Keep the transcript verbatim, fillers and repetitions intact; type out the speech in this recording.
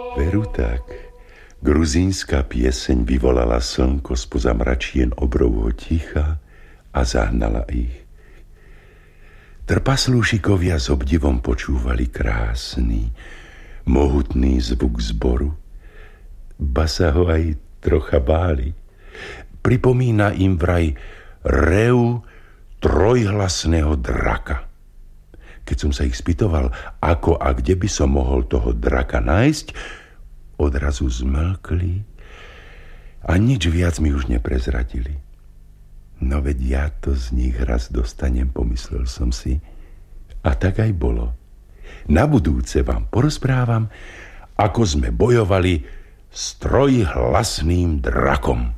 Veru tak. Gruzínska pieseň vyvolala slnko spoza mračien obrovho ticha a zahnala ich. Trpaslúšikovia s obdivom počúvali krásny, mohutný zvuk zboru, ba sa ho aj trocha báli. Pripomína im vraj rev trojhlasného draka. Keď som sa ich spýtoval, ako a kde by som mohol toho draka nájsť, odrazu zmlkli a nič viac mi už neprezradili. No veď ja to z nich raz dostanem, pomyslel som si. A tak aj bolo. Na budúce vám porozprávam, ako sme bojovali s trojhlasným drakom.